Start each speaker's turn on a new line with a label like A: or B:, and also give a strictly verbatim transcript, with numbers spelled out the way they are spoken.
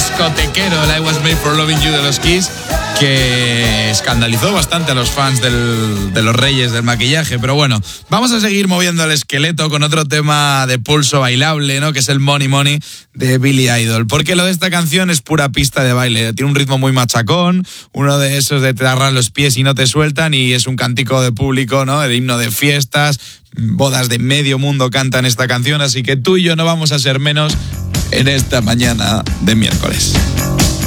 A: discotequero, el I Was Made for Loving You de los Kiss, que escandalizó bastante a los fans del, de los Reyes del maquillaje. Pero bueno, vamos a seguir moviendo el esqueleto con otro tema de pulso bailable, ¿no? Que es el Money Money de Billy Idol. Porque lo de esta canción es pura pista de baile. Tiene un ritmo muy machacón, uno de esos de te agarran los pies y no te sueltan, y es un cántico de público, ¿no? El himno de fiestas, bodas de medio mundo cantan esta canción, así que tú y yo no vamos a ser menos en esta mañana de miércoles.